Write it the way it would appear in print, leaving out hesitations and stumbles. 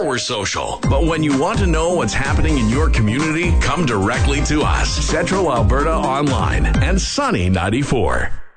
Sure, we're social, but when you want to know what's happening in your community, come directly to us. Central Alberta Online and Sunny 94.